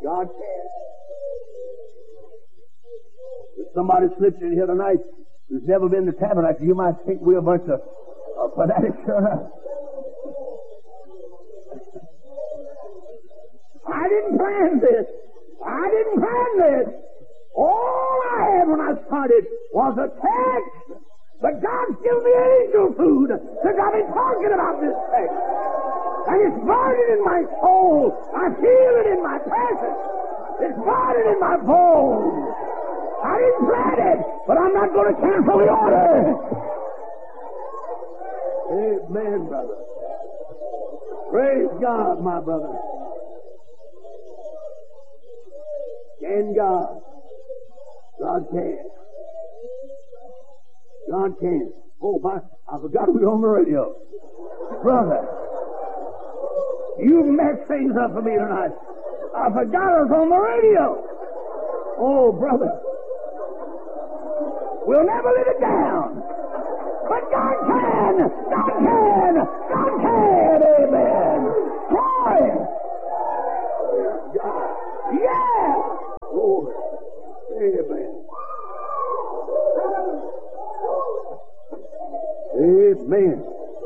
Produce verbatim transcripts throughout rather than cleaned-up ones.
God can. If somebody slips in here tonight who's never been to Tabernacle, you might think we're a bunch of uh, fanatics. I didn't plan this. I didn't plan this. All I had when I started was a text. But God's given me angel food since I've been talking about this text. And it's burning in my soul. I feel it in my presence. It's burning in my bones. I didn't plan it, but I'm not going to cancel the order. Amen, brother. Praise God, my brother. Can God? God can. God can. Oh, my, I forgot we were on the radio. Brother, you messed things up for me tonight. I forgot I was on the radio. Oh, brother. We'll never live it down. But God can. God can. God can. Amen. Boy. God. Yeah. Oh, amen. Amen.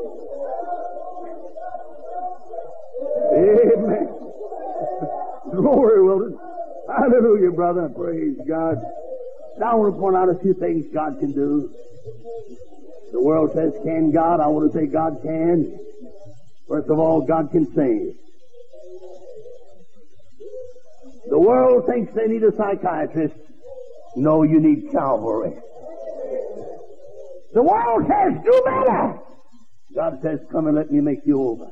Amen. Glory, Wilton. Hallelujah, brother. Praise God. Now I want to point out a few things God can do. The world says, can God? I want to say God can. First of all, God can save. The world thinks they need a psychiatrist. No, you need Calvary. The world says, do better. God says, come and let me make you over.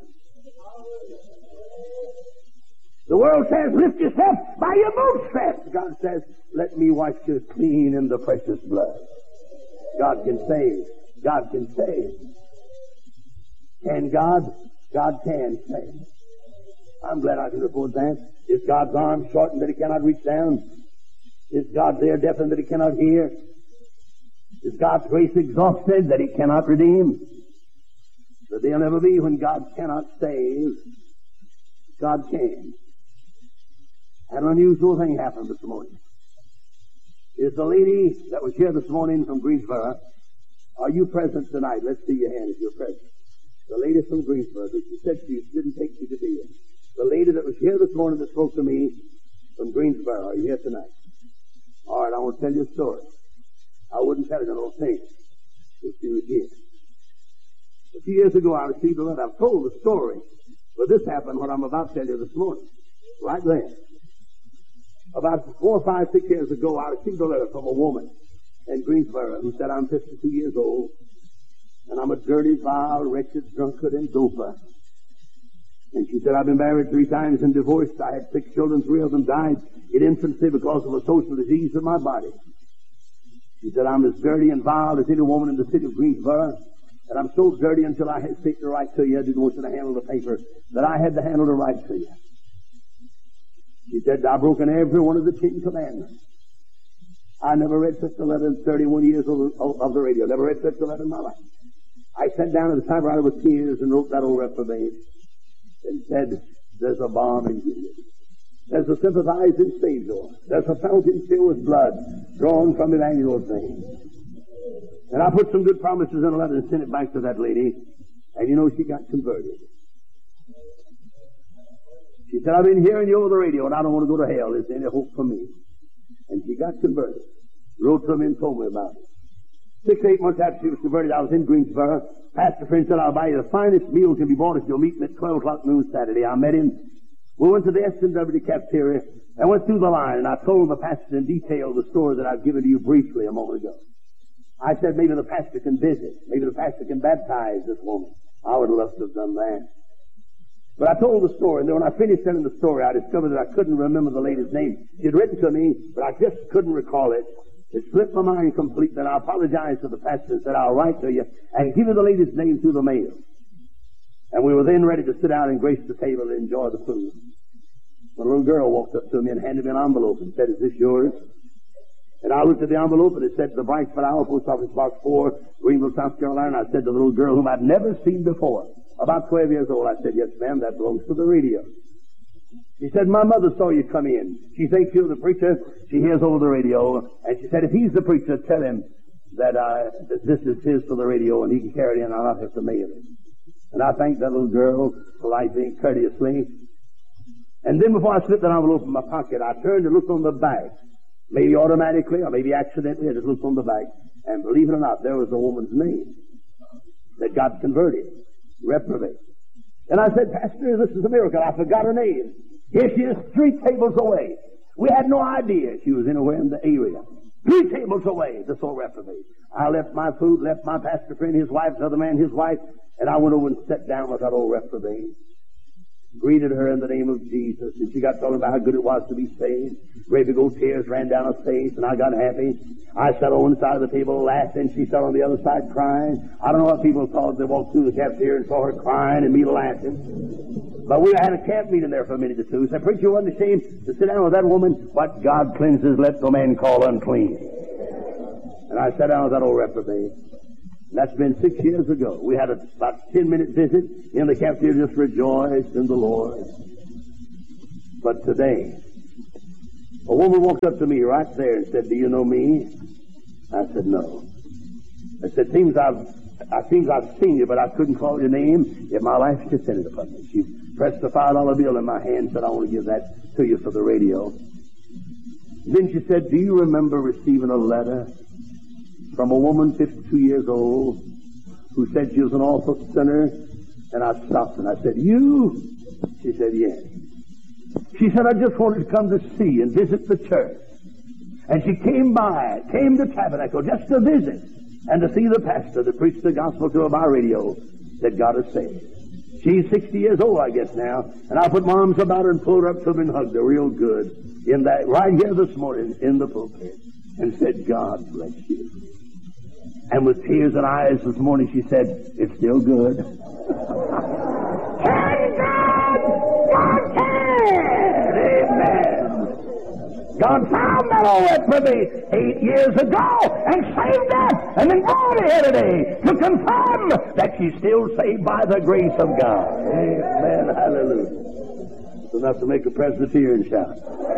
The world says, lift yourself by your bootstraps. God says, let me wash you clean in the precious blood. God can save. God can save. Can God? God can save. I'm glad I can report that. Is God's arm shortened that he cannot reach down? Is God's ear deafened that he cannot hear? Is God's grace exhausted that he cannot redeem? The day will never be when God cannot save. God can. An unusual thing happened this morning. Is the lady that was here this morning from Greensboro, are you present tonight? Let's see your hand if you're present. The lady from Greensboro, that she said she didn't take you to be here. The lady that was here this morning that spoke to me from Greensboro, are you here tonight? All right, I want to tell you a story. I wouldn't tell you no thing if she was here. A few years ago, I received a letter. I've told the story, but this happened what I'm about to tell you this morning, right there. About four, five, six years ago, I received a letter from a woman in Greensboro who said, I'm fifty-two years old, and I'm a dirty, vile, wretched, drunkard, and doper. And she said, I've been married three times and divorced. I had six children, three of them died in infancy because of a social disease in my body. She said, I'm as dirty and vile as any woman in the city of Greensboro, and I'm so dirty until I hesitate to write to you. I didn't want you to handle the paper, that I had to handle to write to you. She said, I've broken every one of the Ten Commandments. I never read such a letter in thirty-one years of, of, of the radio. Never read such a letter in my life. I sat down at the typewriter with tears and wrote that old reprobate and said, there's a balm in Gilead. There's a sympathizing Savior. There's a fountain filled with blood drawn from Emmanuel's veins. And I put some good promises in a letter and sent it back to that lady. And you know, she got converted. She said, I've been hearing you over the radio and I don't want to go to hell. Is there any hope for me? And she got converted. Wrote to me and told me about it. Six, eight months after she was converted, I was in Greensboro. Pastor friend said, I'll buy you the finest meal can be bought if you'll meet me at twelve o'clock noon Saturday. I met him. We went to the S and W cafeteria and went through the line, and I told the pastor in detail the story that I've given to you briefly a moment ago. I said maybe the pastor can visit. Maybe the pastor can baptize this woman. I would love to have done that. But I told the story, and then when I finished telling the story, I discovered that I couldn't remember the lady's name. She had written to me, but I just couldn't recall it. It slipped my mind completely, and I apologized to the pastor and said, I'll write to you and give you the lady's name through the mail. And we were then ready to sit down and grace the table and enjoy the food. When a little girl walked up to me and handed me an envelope and said, is this yours? And I looked at the envelope and it said, the Bright Flower, Post Office Box four, Greenville, South Carolina. And I said to the little girl whom I'd never seen before, about twelve years old, I said, yes, ma'am, that belongs to the radio. She said, my mother saw you come in. She thinks you're the preacher. She hears over the radio. And she said, if he's the preacher, tell him that, uh, that this is his for the radio and he can carry it in. I'll not have to mail it. And I thanked that little girl politely, courteously. And then before I slipped that envelope in my pocket, I turned and looked on the back. Maybe automatically or maybe accidentally, I just looked on the back. And believe it or not, there was a woman's name that got converted, reprobate. And I said, Pastor, this is a miracle. I forgot her name. Here she is, three tables away. We had no idea she was anywhere in the area. Three tables away, this old reprobate. I left my food, left my pastor friend, his wife, the other man, his wife, and I went over and sat down with that old reprobate. Greeted her in the name of Jesus, and she got talking about how good it was to be saved. Great big old tears ran down her face, and I got happy. I sat on one side of the table laughing. She sat on the other side crying. I don't know what people thought. They walked through the cafeteria and saw her crying and me laughing. But we had a camp meeting there for a minute or two. Said, preacher wasn't ashamed to sit down with that woman. What God cleanses, let no man call unclean. And I sat down with that old reprobate. That's been six years ago. We had a about ten-minute visit in the cafeteria, just rejoiced in the Lord. But today, a woman walked up to me right there and said, do you know me? I said, no. I said, seems I've, I seems I've seen you, but I couldn't call your name. Yet my life's descended upon me. She pressed a five dollar bill in my hand and said, I want to give that to you for the radio. Then she said, do you remember receiving a letter from a woman fifty-two years old who said she was an awful sinner? And I stopped and I said, you? She said, yes. She said, I just wanted to come to see and visit the church. And she came by, came to Tabernacle just to visit and to see the pastor that preached the gospel to her by radio that God has saved. She's sixty years old, I guess, now. And I put my arms about her and pulled her up to her and hugged her real good in that, right here this morning in the pulpit, and said, God bless you. And with tears in her eyes this morning, she said, it's still good. Can God? God can! Amen. God found that old reprobate eight years ago and saved her, and then brought her here today to confirm that she's still saved by the grace of God. Amen. Hallelujah. It's enough to make a Presbyterian shout.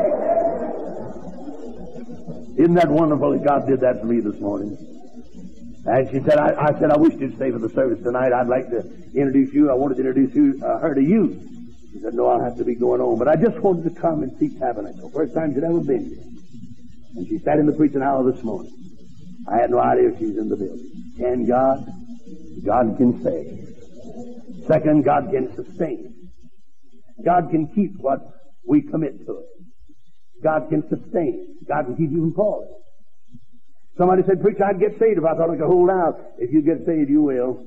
Isn't that wonderful that God did that for me this morning? And she said, I, I said, I wish you'd stay for the service tonight. I'd like to introduce you. I wanted to introduce you, uh, her to you. She said, no, I'll have to be going on. But I just wanted to come and see Tabernacle. First time she'd ever been here. And she sat in the preaching hour this morning. I had no idea she was in the building. Can God? God can save. Second, God can sustain. God can keep what we commit to it. God can sustain. God can keep you from falling. Somebody said, preacher, I'd get saved if I thought I could hold out. If you get saved, you will.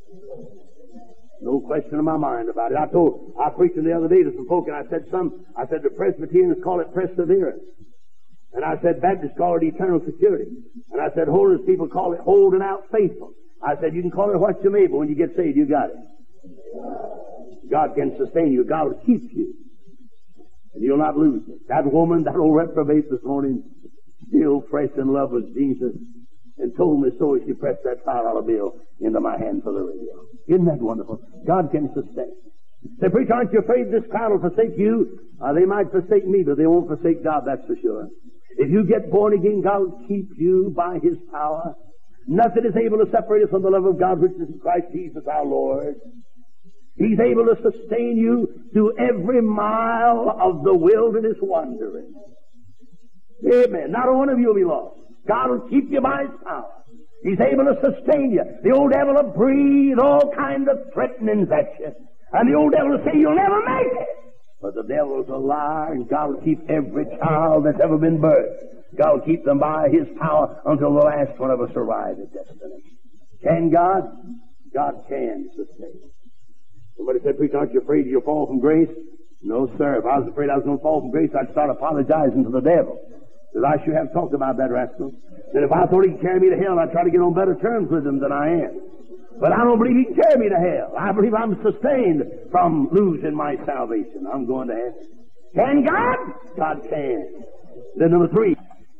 No question in my mind about it. I told, I preached the other day to some folk, and I said some, I said the Presbyterians call it perseverance. And I said Baptists call it eternal security. And I said Holiness people call it holding out faithful. I said you can call it what you may, but when you get saved, you got it. God can sustain you. God will keep you. And you'll not lose it. That woman, that old reprobate this morning, still fresh in love with Jesus, and told me so as she pressed that five dollar bill into my hand for the radio. Isn't that wonderful? God can sustain. Say, preacher, aren't you afraid this crowd will forsake you? Uh, they might forsake me, but they won't forsake God, that's for sure. If you get born again, God will keep you by His power. Nothing is able to separate us from the love of God, which is in Christ Jesus our Lord. He's able to sustain you through every mile of the wilderness wandering. Amen. Not a one of you will be lost. God will keep you by His power. He's able to sustain you. The old devil will breathe all kinds of threatenings at you. And the old devil will say, you'll never make it. But the devil's a liar, and God will keep every child that's ever been birthed. God will keep them by His power until the last one of us arrive at destination. Can God? God can sustain. Somebody said, preacher, aren't you afraid you'll fall from grace? No, sir. If I was afraid I was going to fall from grace, I'd start apologizing to the devil. Because I should have talked about that rascal. That if I thought he could carry me to hell, I'd try to get on better terms with him than I am. But I don't believe he can carry me to hell. I believe I'm sustained from losing my salvation. I'm going to heaven. Can God? God can. Then number three.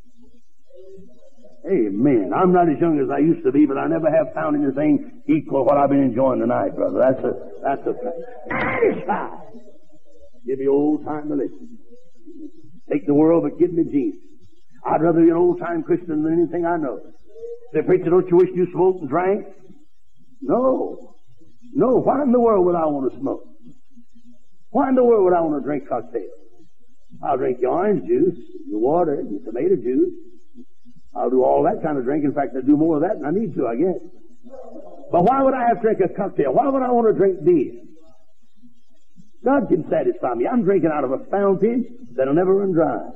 Amen. I'm not as young as I used to be, but I never have found anything equal what I've been enjoying tonight, brother. That's a, that's a fact. Satisfied. Give me old-time religion. Take the world, but give me Jesus. I'd rather be an old-time Christian than anything I know. Say, preacher, don't you wish you smoked and drank? No. No. Why in the world would I want to smoke? Why in the world would I want to drink cocktails? I'll drink your orange juice, your water, your tomato juice. I'll do all that kind of drink. In fact, I do more of that than I need to, I guess. But why would I have to drink a cocktail? Why would I want to drink beer? God can satisfy me. I'm drinking out of a fountain that'll never run dry.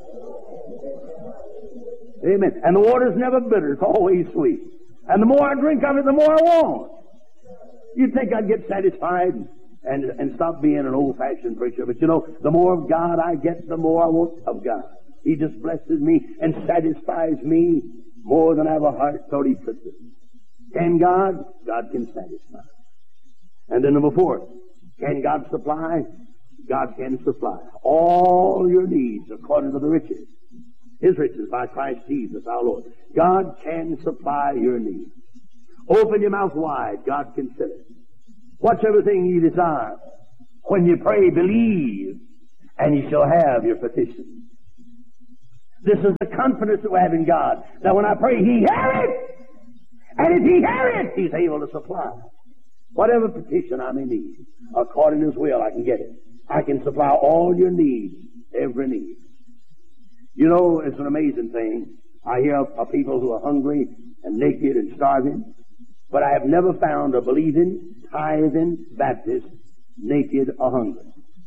Amen. And the water's never bitter. It's always sweet. And the more I drink of it, the more I want. You'd think I'd get satisfied and, and stop being an old-fashioned preacher. But you know, the more of God I get, the more I want of God. He just blesses me and satisfies me more than I have a heart thought He could do. Can God? God can satisfy. And then number four, can God supply? God can supply all your needs according to the riches. His riches by Christ Jesus our Lord. God can supply your needs. Open your mouth wide. God can fill it. What's everything you desire? When you pray, believe, and you shall have your petition. This is the confidence that we have in God, that when I pray, He hears it. And if He hears it, He's able to supply. Whatever petition I may need, according to His will, I can get it. I can supply all your needs, every need. You know, it's an amazing thing. I hear of, of people who are hungry and naked and starving, but I have never found a believing, tithing Baptist naked or hungry.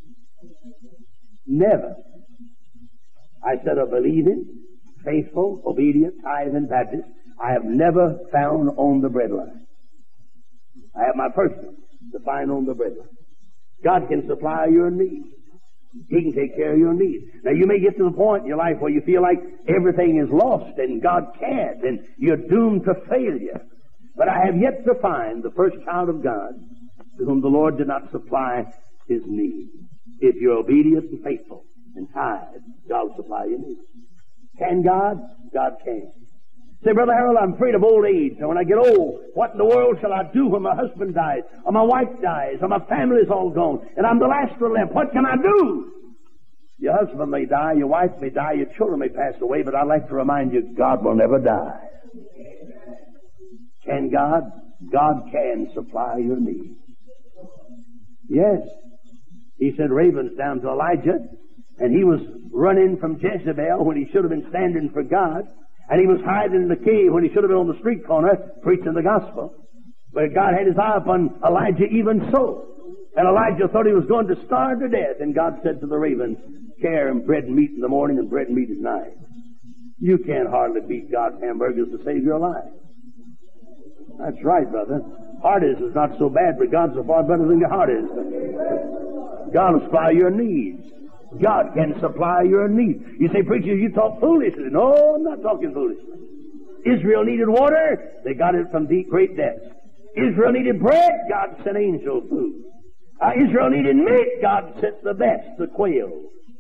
Never. I said a believing, faithful, obedient, tithing Baptist I have never found on the breadline. I have my first one to find on the breadline. God can supply your needs. He can take care of your needs. Now, you may get to the point in your life where you feel like everything is lost and God can't, and you're doomed to failure. But I have yet to find the first child of God to whom the Lord did not supply his need. If you're obedient and faithful and tithe, God will supply your needs. Can God? God can. Say, Brother Harold, I'm afraid of old age. And when I get old, what in the world shall I do when my husband dies, or my wife dies, or my family's all gone, and I'm the last one left? What can I do? Your husband may die, your wife may die, your children may pass away, but I'd like to remind you, God will never die. Can God? God can supply your needs. Yes. He sent ravens down to Elijah, and he was running from Jezebel when he should have been standing for God. And he was hiding in the cave when he should have been on the street corner preaching the gospel. But God had his eye upon Elijah even so. And Elijah thought he was going to starve to death. And God said to the ravens, carry him bread and meat in the morning and bread and meat at night. You can't hardly beat God's hamburgers to save your life. That's right, brother. Heartache is not so bad, but God's so far better than your heart is. God will supply your needs. God can supply your needs. You say, preacher, you talk foolishly. No, I'm not talking foolishly. Israel needed water. They got it from deep, great depths. Israel needed bread. God sent angel food. Uh, Israel needed meat. God sent the best, the quail.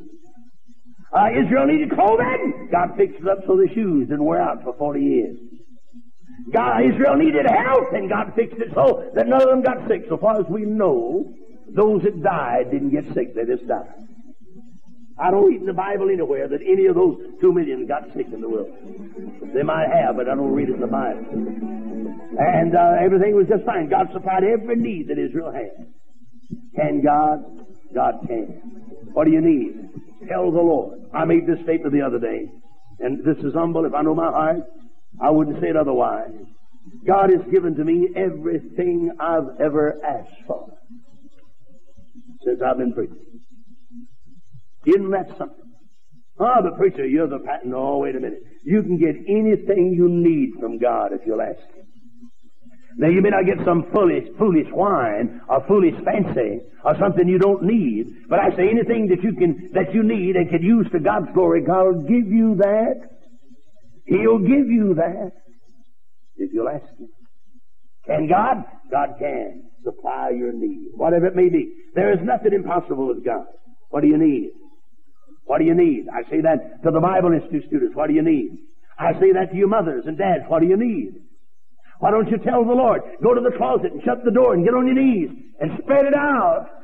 Uh, Israel needed clothing. God fixed it up so the shoes didn't wear out for forty years. God, Israel needed health, and God fixed it so that none of them got sick. So far as we know, those that died didn't get sick. They just died. I don't read in the Bible anywhere that any of those two million got sick in the world. They might have, but I don't read it in the Bible. And uh, everything was just fine. God supplied every need that Israel had. Can God? God can. What do you need? Tell the Lord. I made this statement the other day, and this is humble. If I know my heart, I wouldn't say it otherwise. God has given to me everything I've ever asked for since I've been preaching. Isn't that something? Oh, but preacher, you're the pattern. No, wait a minute. You can get anything you need from God if you'll ask Him. Now, you may not get some foolish, foolish wine or foolish fancy or something you don't need, but I say anything that you can, that you need and can use to God's glory, God will give you that. He'll give you that if you'll ask Him. Can God? God can supply your need, whatever it may be. There is nothing impossible with God. What do you need? What do you need? I say that to the Bible Institute students. What do you need? I say that to you mothers and dads. What do you need? Why don't you tell the Lord? Go to the closet and shut the door and get on your knees and spread it out.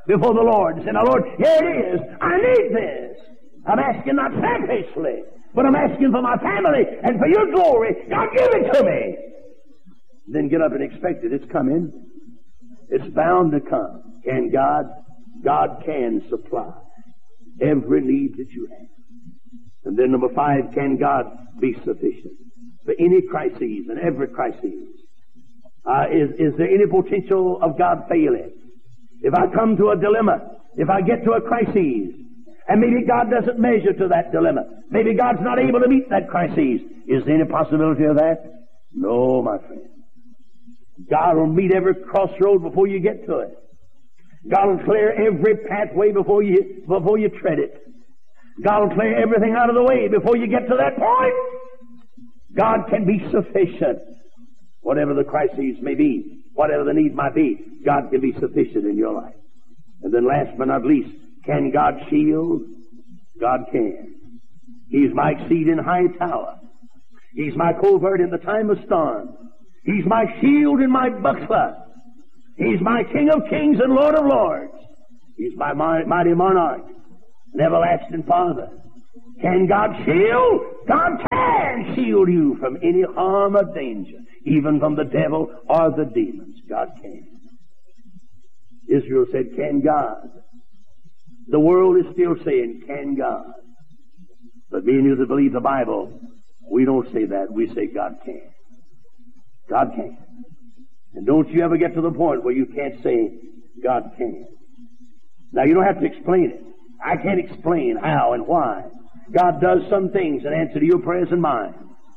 before the Lord and say, now Lord, here it is. I need this. I'm asking not selfishly, but I'm asking for my family and for your glory. God, give it to me. Then get up and expect it. It's coming. It's bound to come. Can God? God can supply every need that you have. And then number five, can God be sufficient for any crises and every crisis? Uh, is, is there any potential of God failing? If I come to a dilemma, if I get to a crisis, and maybe God doesn't measure to that dilemma, maybe God's not able to meet that crisis, is there any possibility of that? No, my friend. God will meet every crossroad before you get to it. God will clear every pathway before you, before you tread it. God will clear everything out of the way before you get to that point. God can be sufficient. Whatever the crises may be, whatever the need might be, God can be sufficient in your life. And then last but not least, can God shield? God can. He's my exceeding high tower. He's my covert in the time of storm. He's my shield and my buckler. He's my King of kings and Lord of lords. He's my mighty monarch, an everlasting Father. Can God shield? God can shield you from any harm or danger, even from the devil or the demons. God can. Israel said, can God? The world is still saying, can God? But me and you that believe the Bible, we don't say that. We say God can. God can. And don't you ever get to the point where you can't say God can. Now, you don't have to explain it. I can't explain how and why God does some things in answer to your prayers and mine.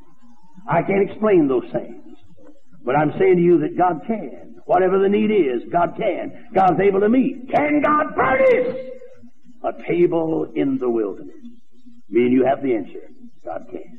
I can't explain those things. But I'm saying to you that God can. Whatever the need is, God can. God's able to meet. Can God furnish a table in the wilderness? Me and you have the answer. God can.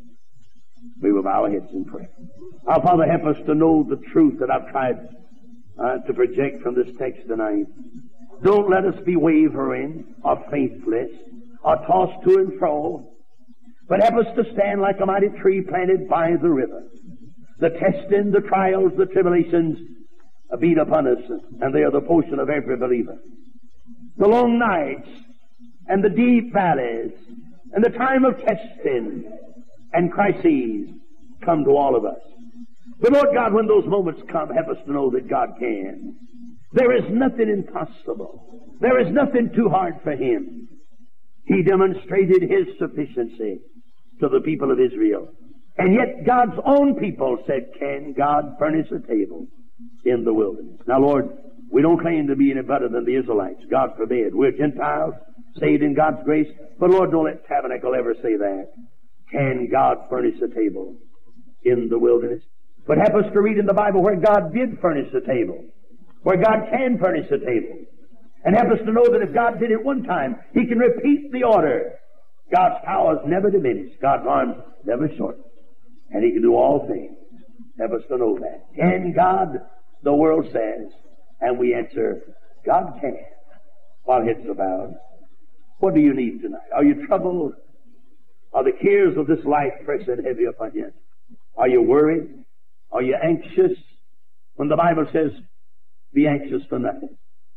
We will bow our heads in prayer. Our Father, help us to know the truth that I've tried uh, to project from this text tonight. Don't let us be wavering or faithless or tossed to and fro, but help us to stand like a mighty tree planted by the river. The testing, the trials, the tribulations beat upon us, and they are the portion of every believer. The long nights and the deep valleys and the time of testing and crises come to all of us. But Lord God, when those moments come, help us to know that God can. There is nothing impossible. There is nothing too hard for Him. He demonstrated His sufficiency to the people of Israel. And yet God's own people said, can God furnish a table in the wilderness? Now, Lord, we don't claim to be any better than the Israelites. God forbid. We're Gentiles, saved in God's grace. But Lord, don't let Tabernacle ever say that. Can God furnish a table in the wilderness? But help us to read in the Bible where God did furnish a table, where God can furnish a table. And help us to know that if God did it one time, He can repeat the order. God's power is never diminished. God's arms never shortened. And He can do all things. Help us to know that. Can God? The world says. And we answer, God can. While heads are bowed. What do you need tonight? Are you troubled? Are the cares of this life pressing heavy upon you? Are you worried? Are you anxious? When the Bible says, be anxious for nothing.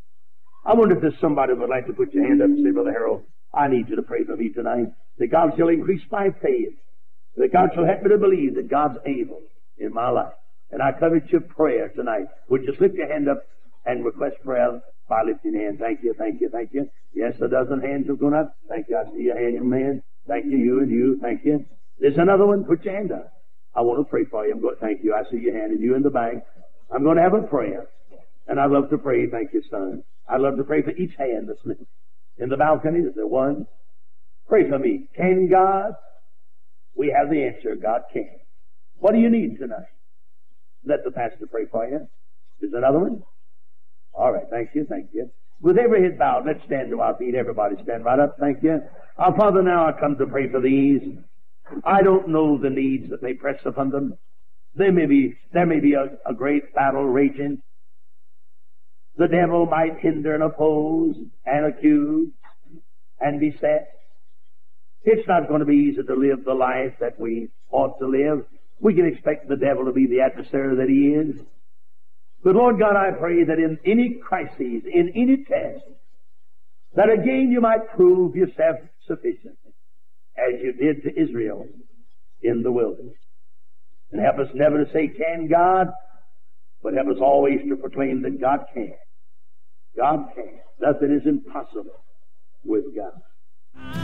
I wonder if there's somebody who would like to put your hand up and say, Brother Harold, I need you to pray for me tonight, that God shall increase my faith, that God shall help me to believe that God's able in my life. And I covet your prayer tonight. Would you slip your hand up and request prayer by lifting your hand? Thank you, thank you, thank you. Yes, a dozen hands have gone up. Thank you. I see your hand, man. Thank you, you and you. Thank you. There's another one. Put your hand up. I want to pray for you. I'm going to thank you. I see your hand, and you in the back. I'm going to have a prayer. And I love to pray. Thank you, son. I love to pray for each hand that's lifted. In the balcony, is there one? Pray for me. Can God? We have the answer. God can. What do you need tonight? Let the pastor pray for you. Is there another one? All right. Thank you. Thank you. With every head bowed, let's stand to our feet. Everybody stand right up. Thank you. Our Father, now I come to pray for these. I don't know the needs that may press upon them. There may be, there may be a, a great battle raging. The devil might hinder and oppose and accuse and beset. It's not going to be easy to live the life that we ought to live. We can expect the devil to be the adversary that he is. But Lord God, I pray that in any crises, in any test, that again you might prove yourself sufficient, as you did to Israel in the wilderness. And help us never to say, can God? But help us always to proclaim that God can. God can. Nothing is impossible with God.